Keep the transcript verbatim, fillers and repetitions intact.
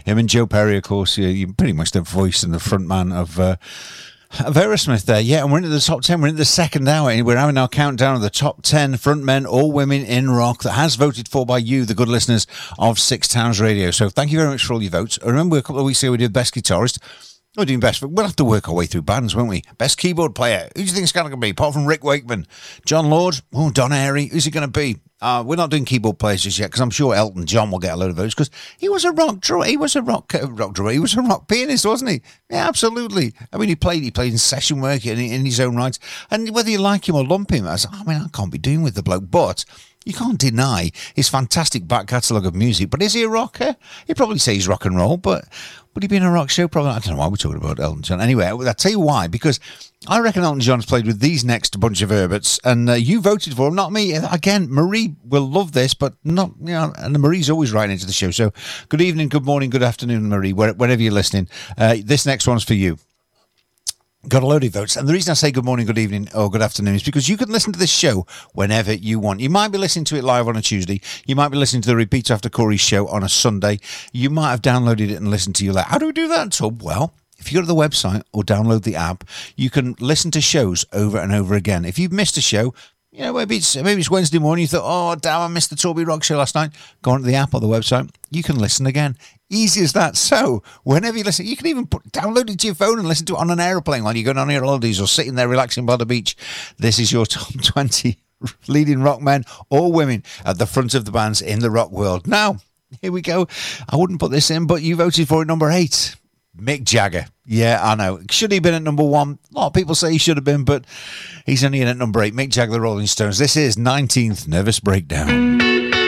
Him and Joe Perry, of course, you, you pretty much the voice and the front man of... Uh, Of Aerosmith there, yeah, and we're into the top ten. We're into the second hour, and we're having our countdown of the top ten frontmen or women in rock that has voted for by you, the good listeners of Six Towns Radio. So thank you very much for all your votes. I remember a couple of weeks ago we did Best Guitarist. We're doing best. We'll have to work our way through bands, won't we? Best keyboard player. Who do you think it's going to be? Apart from Rick Wakeman, John Lord, oh, Don Airey. Who's it going to be? Uh, we're not doing keyboard players just yet because I'm sure Elton John will get a load of votes because he was a rock drummer. He was a rock uh, rock drummer. He was a rock pianist, wasn't he? Yeah, absolutely. I mean, he played. He played in session work in, in his own right. And whether you like him or lump him, I, was, I mean, I can't be doing with the bloke, but. You can't deny his fantastic back catalogue of music. But is he a rocker? He'd probably say he's rock and roll, but would he be in a rock show? Probably. I don't know why we're talking about Elton John. Anyway, I'll tell you why. Because I reckon Elton John's played with these next bunch of Herberts, and uh, you voted for him, not me. Again, Marie will love this, but not, you know, and Marie's always writing into the show. So good evening, good morning, good afternoon, Marie, wherever you're listening. Uh, this next one's for you. Got a load of votes. And the reason I say good morning, good evening, or good afternoon is because you can listen to this show whenever you want. You might be listening to it live on a Tuesday. You might be listening to the repeat after Corey's show on a Sunday. You might have downloaded it and listened to you like, how do we do that, Tub? Well, if you go to the website or download the app, you can listen to shows over and over again. If you've missed a show, you know, maybe it's maybe it's Wednesday morning, you thought, oh, damn, I missed the Toby Rock show last night. Go onto the app or the website. You can listen again. Easy as that. So, whenever you listen, you can even put, download it to your phone and listen to it on an aeroplane while you're going on your holidays or sitting there relaxing by the beach. This is your top twenty leading rock men or women at the front of the bands in the rock world. Now, here we go. I wouldn't put this in, but you voted for it number eight. Mick Jagger. Yeah, I know. Should he have been at number one? A lot of people say he should have been, but he's only in at number eight. Mick Jagger, the Rolling Stones. This is nineteenth Nervous Breakdown.